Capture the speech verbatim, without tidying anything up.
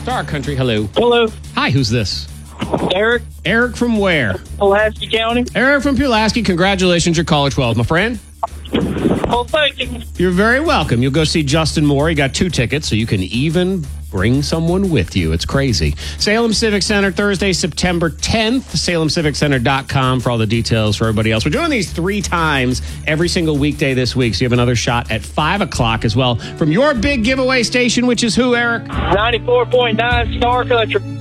Star Country, hello. Hello, Hi, who's this? Eric, Eric from where? Pulaski County. Eric from Pulaski. Congratulations, you're caller twelve, my friend. Oh, thank you. You're very welcome. You'll go see Justin Moore. He got two tickets, so you can even bring someone with you. It's crazy. Salem Civic Center, Thursday, September tenth. salem civic center dot com for all the details for everybody else. We're doing these three times every single weekday this week, so you have another shot at five o'clock as well from your big giveaway station, which is who, Eric? ninety-four point nine Star Country.